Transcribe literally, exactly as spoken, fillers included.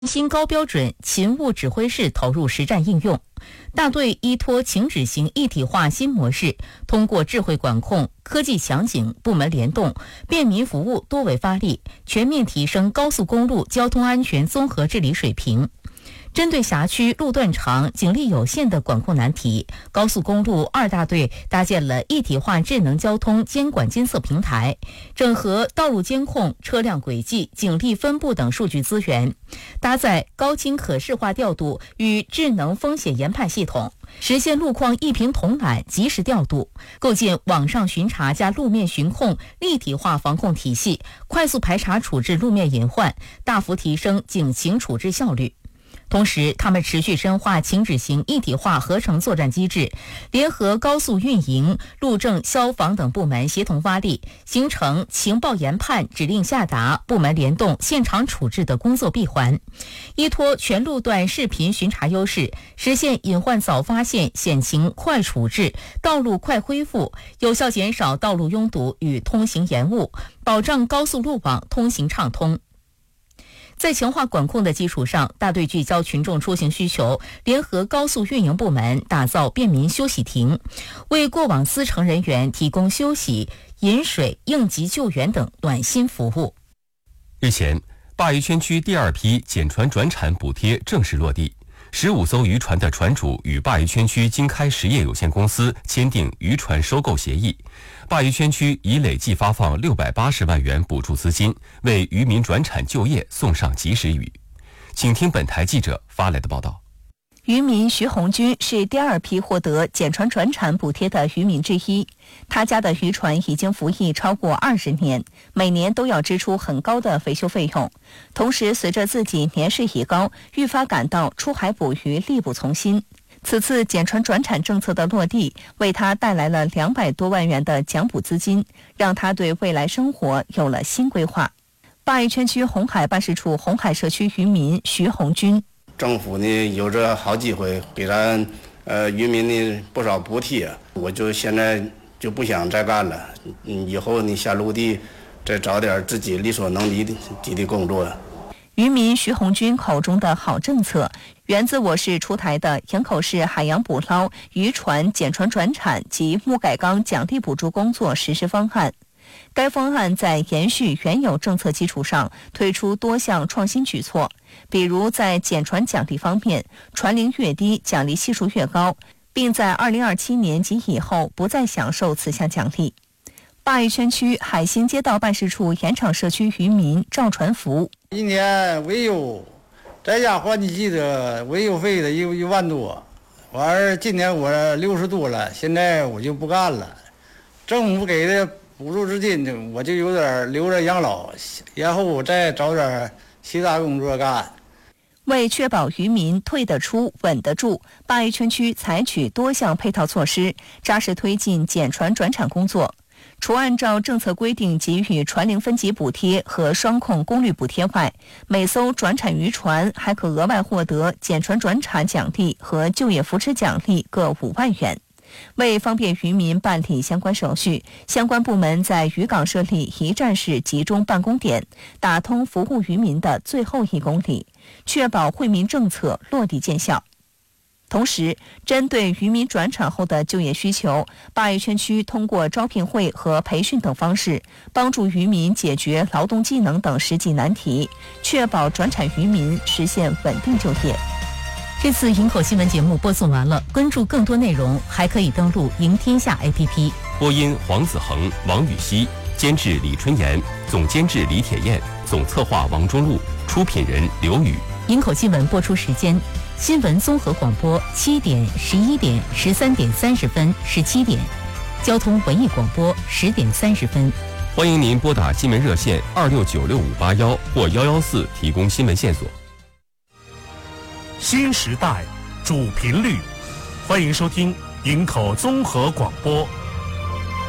新高标准勤务指挥室投入实战应用，大队依托情指型一体化新模式，通过智慧管控、科技强警、部门联动、便民服务多维发力，全面提升高速公路交通安全综合治理水平。针对辖区路段长、警力有限的管控难题，高速公路二大队搭建了一体化智能交通监管监测平台，整合道路监控、车辆轨迹、警力分布等数据资源，搭载高精可视化调度与智能风险研判系统，实现路况一屏统览、及时调度，构建网上巡查加路面巡控立体化防控体系，快速排查处置路面隐患，大幅提升警情处置效率。同时，他们持续深化情指型一体化合成作战机制，联合高速运营、路政、消防等部门协同发力，形成情报研判、指令下达、部门联动、现场处置的工作闭环。依托全路段视频巡查优势，实现隐患早发现、险情快处置、道路快恢复，有效减少道路拥堵与通行延误，保障高速路网通行畅通。在强化管控的基础上，大队聚焦群众出行需求，联合高速运营部门打造便民休息亭，为过往司乘人员提供休息、饮水、应急救援等暖心服务。 日前，鲅鱼圈区第二批减船转产补贴正式落地，十五艘渔船的船主与鲅鱼圈区经开实业有限公司签订渔船收购协议，鲅鱼圈区已累计发放六百八十万元补助资金，为渔民转产就业送上及时雨。请听本台记者发来的报道。 渔民徐红军是第二批获得减船转产补贴的渔民之一，他家的渔船已经服役超过二十年，每年都要支出很高的维修费用。同时，随着自己年事已高，愈发感到出海捕鱼力不从心。此次减船转产政策的落地，为他带来了两百多万元的奖补资金，让他对未来生活有了新规划。鲅鱼圈区红海办事处红海社区渔民徐红军， 政府呢有着好机会给咱呃渔民呢不少补贴，我就现在就不想再干了，嗯，以后你下陆地再找点自己力所能及的的工作。 渔民徐红军口中的好政策，源自我市出台的营口市海洋捕捞渔船减船转产及木改缸奖励补助工作实施方案。该方案在延续原有政策基础上，推出多项创新举措，比如在减船奖励方面，船龄越低，奖励系数越高，并在二零二七年及以后不再享受此项奖励。鲅鱼圈区海兴街道办事处盐场社区渔民赵传福， 一年维修在家还你记得维修费的一一万多，完儿今年我六十多了，现在我就不干了。政府给的补助资金，我就有点留着养老，然后我再找点其他工作干。 为确保渔民退得出、稳得住，鲅鱼圈区采取多项配套措施，扎实推进减船转产工作。除按照政策规定给予船龄分级补贴和双控功率补贴外，每艘转产渔船还可额外获得减船转产奖励和就业扶持奖励各五万元。为方便渔民办理相关手续，相关部门在渔港设立一站式集中办公点，打通服务渔民的最后一公里，确保惠民政策落地见效。同时，针对渔民转产后的就业需求，鲅鱼圈区通过招聘会和培训等方式，帮助渔民解决劳动技能等实际难题，确保转产渔民实现稳定就业。 这次营口新闻节目播送完了，关注更多内容还可以登录赢天下 A P P。 播音黄子恒、王雨熙，监制李春妍，总监制李铁燕，总策划王中路，出品人刘宇。 营口新闻播出时间：新闻综合广播七点、十一点、十三点三十分、十七点；交通文艺广播十点三十分。 欢迎您拨打新闻热线二六九六五八幺或幺幺四提供新闻线索。 新时代主频率，欢迎收听营口综合广播。